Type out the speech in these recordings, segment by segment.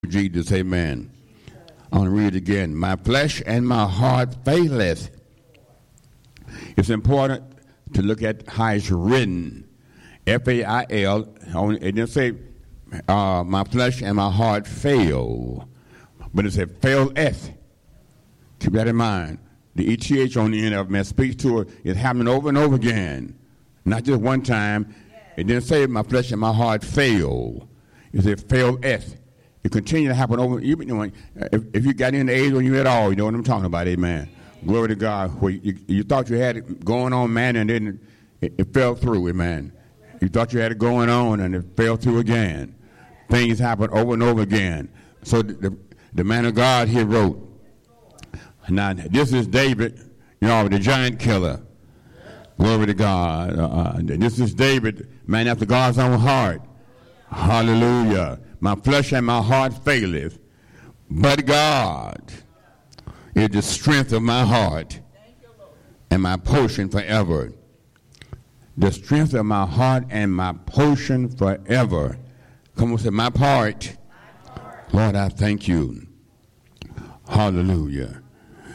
Jesus, amen. I want to read it again. My flesh and my heart faileth. It's important to look at how it's written. F-A-I-L. It didn't say my flesh and my heart fail. But it said faileth. Keep that in mind. The ETH on the end of it speaks to it. It's happening over and over again. Not just one time. It didn't say my flesh and my heart fail. It said faileth. It continues to happen over. If you got any age on you at all, you know what I'm talking about, amen. Glory to God. Where you thought you had it going on, man, and then it fell through, amen. You thought you had it going on, and it fell through again. Things happen over and over again. So the man of God here wrote, now this is David, the giant killer. Glory to God. This is David, man after God's own heart. Hallelujah. My flesh and my heart faileth, but God is the strength of my heart and my portion forever. The strength of my heart and my portion forever. Come on, say, my part. Lord, I thank you. Hallelujah.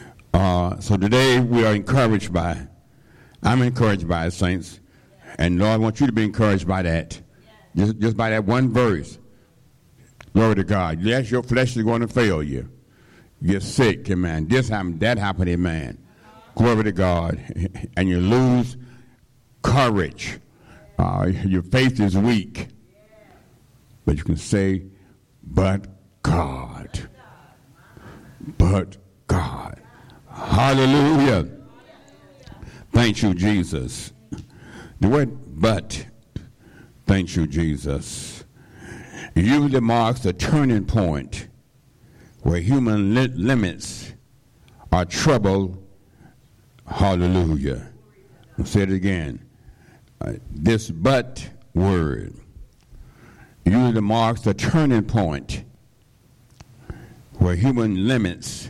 So today we are encouraged by, I'm encouraged by it, saints. And Lord, I want you to be encouraged by that. Just by that one verse. Glory to God. Yes, your flesh is going to fail you. You're sick, amen. This happened, that happened, amen. Glory to God. And you lose courage. Your faith is weak. But you can say, but God. But God. Hallelujah. Thank you, Jesus. The word but, thank you, Jesus, usually marks a turning point where human limits are troubled. Hallelujah. I'll say it again. This but word usually marks a turning point where human limits,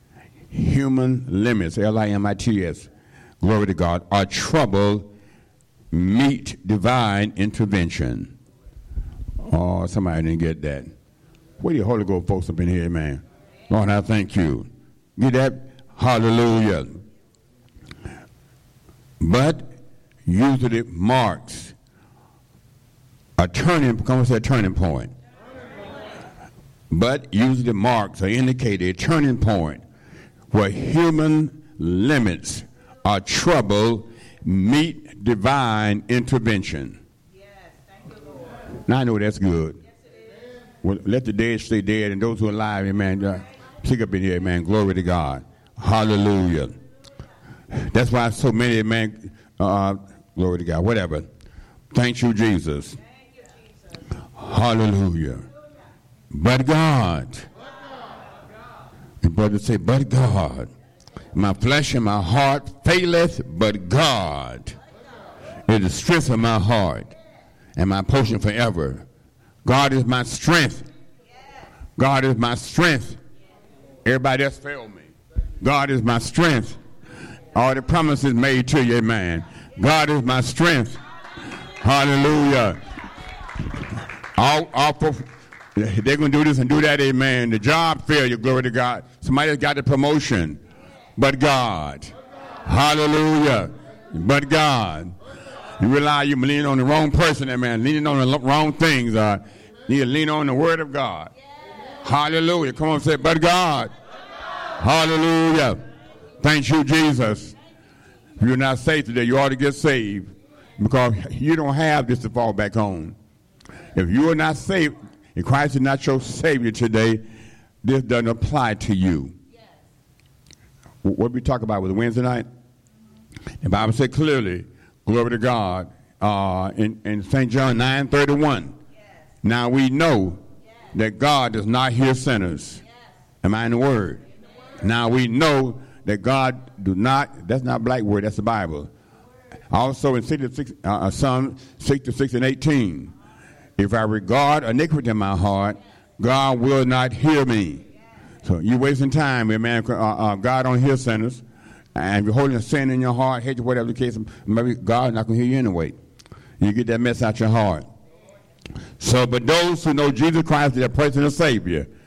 L-I-M-I-T-S, glory to God, are troubled, meet divine intervention. Oh, somebody didn't get that. Where the Holy Ghost folks up in here, man? Lord, I thank you. Get that? Hallelujah. But usually marks a turning point. But usually marks or indicate a turning point where human limits are troubled, meet divine intervention. Now I know that's good. Yes, it is. Well, let the dead stay dead, and those who are alive, amen, pick up in here, amen. Glory to God. Hallelujah. That's why so many, amen, glory to God, whatever. Thank you, Jesus. Thank you, Jesus. Hallelujah. But God. The brother say, but God. My flesh and my heart faileth, but God is the strength of my heart and my portion forever. God is my strength. God is my strength. Everybody else failed me. God is my strength. All the promises made to you, amen. God is my strength. Hallelujah. They're going to do this and do that, amen. The job failure, glory to God. Somebody has got the promotion. But God. Hallelujah. But God. You realize you're leaning on the wrong person, amen. Leaning on the wrong things. You need to lean on the word of God. Hallelujah. Come on, say, but God. Hallelujah. Thank you, Jesus. If you're not saved today, you ought to get saved. Because you don't have this to fall back on. If you are not saved, if Christ is not your Savior today, this doesn't apply to you. What we talk about was Wednesday night. The Bible said clearly, glory to God, in St. John 9:31. Yes. Now we know that God does not hear sinners. Yes. Am I in the Word? Now we know that God do not, that's not a black word, that's the Bible. Also in Psalm 66 and 18, if I regard iniquity in my heart, God will not hear me. So you're wasting time, man. God don't hear sinners. And if you're holding a sin in your heart, hatred, whatever the case, maybe God's not going to hear you anyway. You get that mess out your heart. So, but those who know Jesus Christ as their personal Savior,